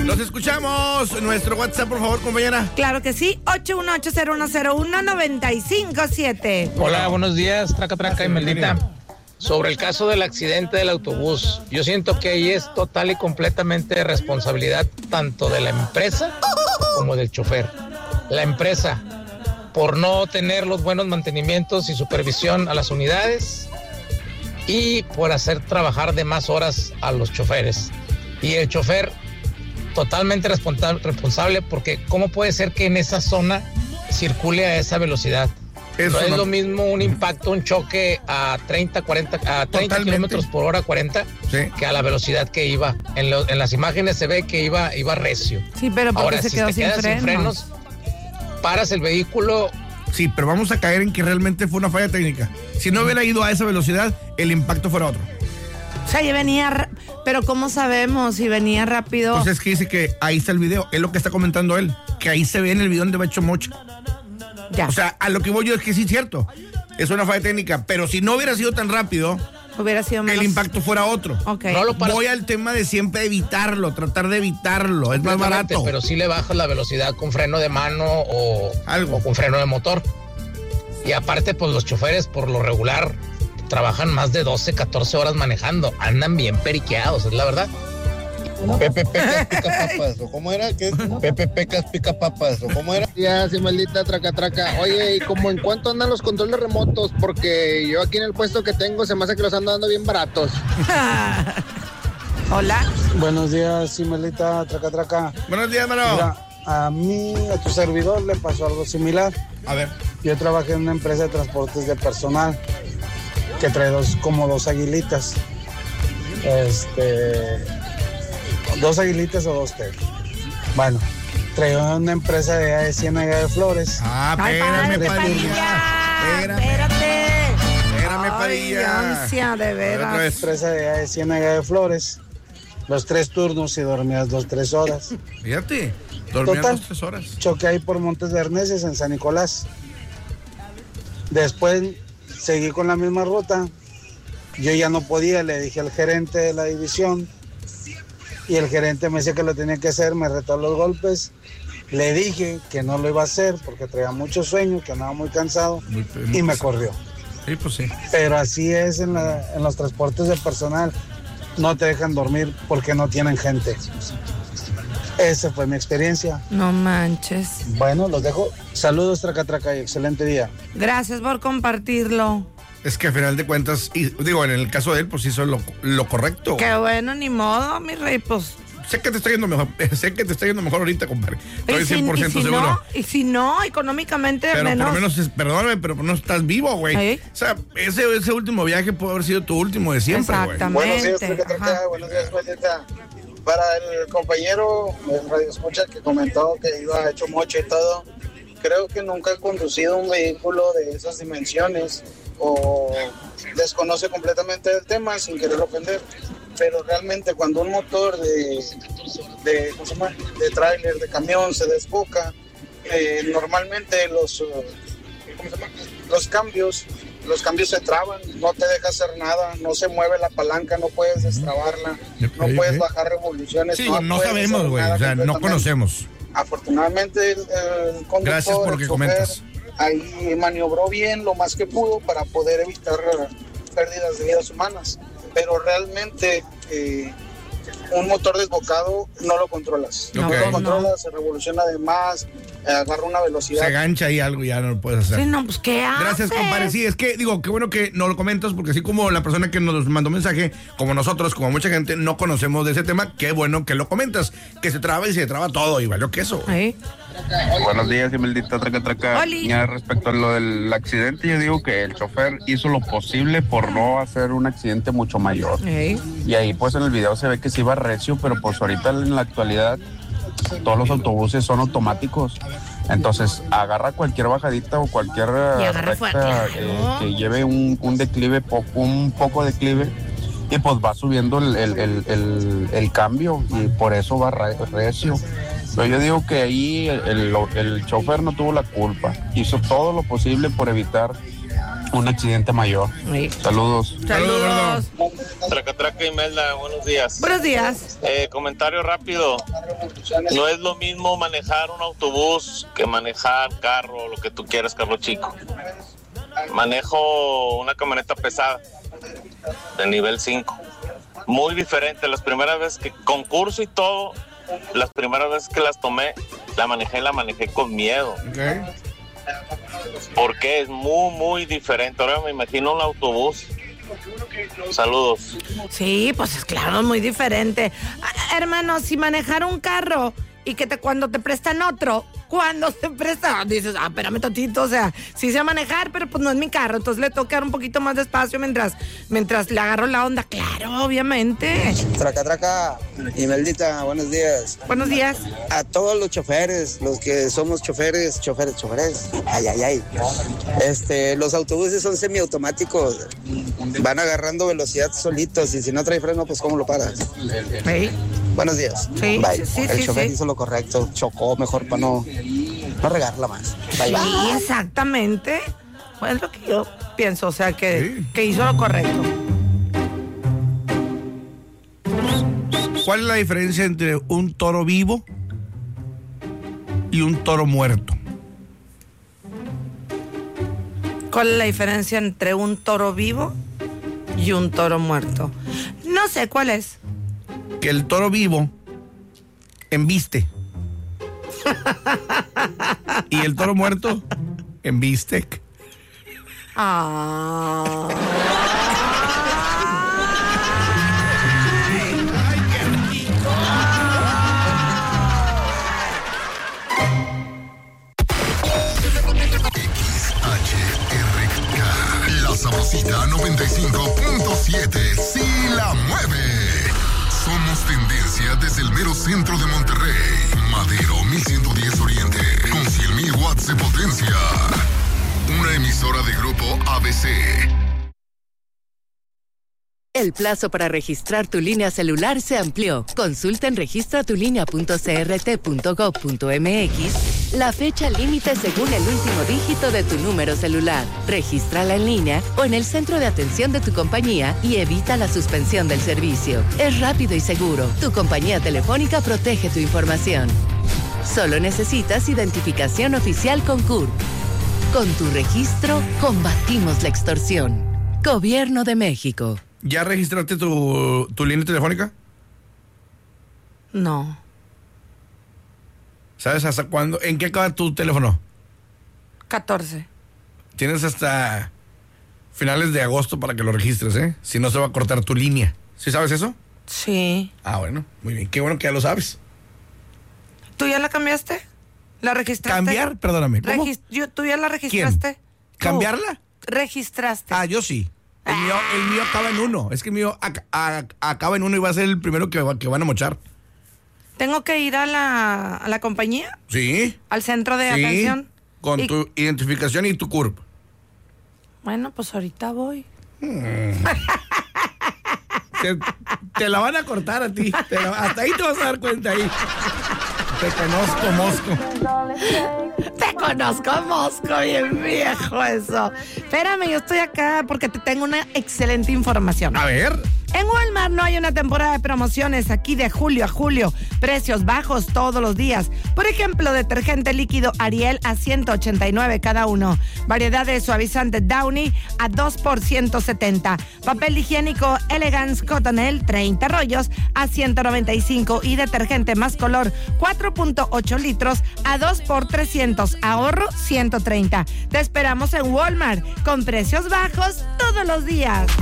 Los escuchamos. Nuestro WhatsApp, por favor, compañera. Claro que sí, 818-0101-957. Hola, buenos días, Traca y Meldita. Sobre el caso del accidente del autobús, yo siento que ahí es total y completamente responsabilidad tanto de la empresa como del chofer. La empresa, por no tener los buenos mantenimientos y supervisión a las unidades y por hacer trabajar de más horas a los choferes. Y el chofer, totalmente responsable, porque ¿cómo puede ser que en esa zona circule a esa velocidad? No es lo mismo un impacto, un choque a 30 kilómetros por hora, 40, sí, que a la velocidad que iba. En las imágenes se ve que iba recio. Sí, pero porque ahora, se si quedó te quedas sin frenos, paras el vehículo. Sí, pero vamos a caer en que realmente fue una falla técnica. Si no hubiera ido a esa velocidad, el impacto fuera otro. O sea, ya venía, pero ¿cómo sabemos si venía rápido? Pues es que dice que ahí está el video, es lo que está comentando él, que ahí se ve en el video donde va hecho mocha. Ya. O sea, a lo que voy yo es que sí es cierto, es una falla técnica, pero si no hubiera sido tan rápido, hubiera sido menos... el impacto fuera otro. Okay. No lo voy al tema de siempre evitarlo, tratar de evitarlo, es más barato. Pero sí le bajas la velocidad con freno de mano o con freno de motor. Y aparte, pues los choferes por lo regular trabajan más de 12, 14 horas manejando, andan bien periqueados, es la verdad. Pepe Pecas pica papas, ¿o cómo era? ¿Qué? Pepe Pecas pica papas, ¿o cómo era? Ya, sí, maldita traca. Oye, ¿y como en cuánto andan los controles remotos? Porque yo aquí en el puesto que tengo se me hace que los ando dando bien baratos. Hola. Buenos días, sí, maldita traca. Buenos días, mano. Mira, a tu servidor le pasó algo similar. A ver. Yo trabajé en una empresa de transportes de personal que trae dos aguilitas. 2 aguilitas o 2 teles. Bueno, traía una empresa de Ciénaga de Flores. Espérame, Padilla. Espérame, Padilla. Ansia, de veras. Una empresa de Ciénaga de Flores. Los 3 turnos y dormías 2-3 horas. Fíjate, dormías 2-3 horas. Choqué ahí por Montes de Arneses en San Nicolás. Después seguí con la misma ruta. Yo ya no podía, le dije al gerente de la división. Y el gerente me decía que lo tenía que hacer, me retó los golpes. Le dije que no lo iba a hacer porque traía mucho sueño, que andaba muy cansado y me corrió. Sí, pues sí. Pero así es en los transportes de personal. No te dejan dormir porque no tienen gente. Esa fue mi experiencia. No manches. Bueno, los dejo. Saludos, traca, y excelente día. Gracias por compartirlo. Es que a final de cuentas, y digo, en el caso de él, pues hizo lo correcto. Qué bueno, ni modo, mi rey, pues. Sé que te está yendo mejor ahorita, compadre. Estoy 100% seguro. No, y si no, económicamente pero menos. Por lo menos, perdóname, pero no estás vivo, güey. ¿Sí? O sea, ese último viaje puede haber sido tu último de siempre, güey. Exactamente. Buenos días, maldita. Para el compañero del radio escucha que comentó que iba hecho mocho y todo, creo que nunca he conducido un vehículo de esas dimensiones o desconoce completamente el tema sin querer ofender, pero realmente cuando un motor de tráiler, de camión se desboca, normalmente los cambios se traban, no te deja hacer nada, no se mueve la palanca, no puedes destrabarla, no puedes bajar revoluciones. Sí, no sabemos, güey, o sea, no conocemos. Afortunadamente el conductor, gracias por lo que comentas. Ahí maniobró bien lo más que pudo para poder evitar pérdidas de vidas humanas, pero realmente un motor desbocado no lo controlas. No lo controlas, se revoluciona de más, agarra una velocidad. Se gancha ahí algo y ya no lo puedes hacer. Sí, no, pues ¿qué haces? Gracias, compadre. Sí, es que digo, qué bueno que nos lo comentas, porque así como la persona que nos mandó mensaje, como nosotros, como mucha gente, no conocemos de ese tema, qué bueno que lo comentas, que se traba y se traba todo, y valió queso. ¿Sí? Buenos días, y maldita traca. Ya respecto a lo del accidente, yo digo que el chofer hizo lo posible por no hacer un accidente mucho mayor. Y ahí pues en el video se ve que sí iba recio, pero pues ahorita en la actualidad todos los autobuses son automáticos. Entonces agarra cualquier bajadita o cualquier recta que lleve un declive, un poco declive, y pues va subiendo el cambio y por eso va recio. Pero yo digo que ahí el chofer no tuvo la culpa, hizo todo lo posible por evitar un accidente mayor. Sí. Saludos. Saludos. Traca, Imelda, buenos días. Buenos días. Comentario rápido. No es lo mismo manejar un autobús que manejar carro, lo que tú quieras, carro chico. Manejo una camioneta pesada de nivel 5. Muy diferente. Las primeras veces que concurso y todo, las primeras veces que las tomé, la manejé con miedo. Okay. Porque es muy diferente. Ahora me imagino un autobús. Saludos. Sí, pues es claro, muy diferente. Hermano, si manejar un carro y que cuando te prestan otro, cuando se presta, dices, espérame tantito, o sea, sí sé manejar, pero pues no es mi carro, entonces le tengo que dar un poquito más despacio mientras le agarro la onda, claro, obviamente. Traca, Imeldita, buenos días. Buenos días. A todos los choferes, los que somos choferes, ay. Los autobuses son semiautomáticos, van agarrando velocidad solitos y si no trae freno, pues ¿cómo lo paras? Sí. Buenos días. Sí, bye. Sí, el chofer hizo lo correcto, chocó mejor para no regarla más. Bye. Sí, exactamente. Pues es lo que yo pienso, o sea, que hizo lo correcto. ¿Cuál es la diferencia entre un toro vivo y un toro muerto? ¿Cuál es la diferencia entre un toro vivo y un toro muerto? No sé, ¿cuál es? Que el toro vivo embiste. Y el toro muerto embistec. Ah. La Sabrosita 95.7 sí la mueve. Somos tendencia desde el mero centro de Monterrey. Madero 1110 Oriente. Con 100,000 watts de potencia. Una emisora de grupo ABC. El plazo para registrar tu línea celular se amplió. Consulta en registratulinea.crt.gov.mx la fecha límite según el último dígito de tu número celular. Regístrala en línea o en el centro de atención de tu compañía y evita la suspensión del servicio. Es rápido y seguro. Tu compañía telefónica protege tu información. Solo necesitas identificación oficial con CURP. Con tu registro, combatimos la extorsión. Gobierno de México. ¿Ya registraste tu línea telefónica? No. ¿Sabes hasta cuándo? ¿En qué acaba tu teléfono? 14. Tienes hasta finales de agosto para que lo registres, ¿eh? Si no, se va a cortar tu línea. ¿Sí sabes eso? Sí. Ah, bueno, muy bien. Qué bueno que ya lo sabes. ¿Tú ya la cambiaste? ¿La registraste? ¿Cambiar? Perdóname. ¿Cómo? ¿Tú ya la registraste? ¿Quién? ¿Cambiarla? ¿Registraste? Ah, yo sí. El mío acaba en 1. Es que el mío acaba en 1 y va a ser el primero que van a mochar. ¿Tengo que ir a la compañía? Sí. ¿Al centro de atención? Con tu identificación y tu CURP. Bueno, pues ahorita voy. Te la van a cortar a ti. Hasta ahí te vas a dar cuenta ahí. Te conozco, Mosco. Te conozco, Mosco, bien viejo eso. Espérame, yo estoy acá porque te tengo una excelente información. A ver. En Walmart no hay una temporada de promociones aquí de julio a julio. Precios bajos todos los días. Por ejemplo, detergente líquido Ariel a $189 cada uno. Variedad de suavizante Downy a 2 por $170. Papel higiénico Elegance Cottonelle 30 rollos a $195. Y detergente más color 4.8 litros a 2 por $300. Ahorro $130. Te esperamos en Walmart con precios bajos todos los días.